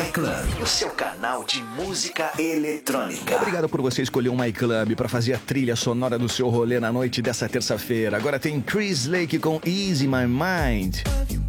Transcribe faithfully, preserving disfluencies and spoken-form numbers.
MyClub, o seu canal de música eletrônica. Obrigado por você escolher o MyClub para fazer a trilha sonora do seu rolê na noite dessa terça-feira. Agora tem Chris Lake com Easy My Mind.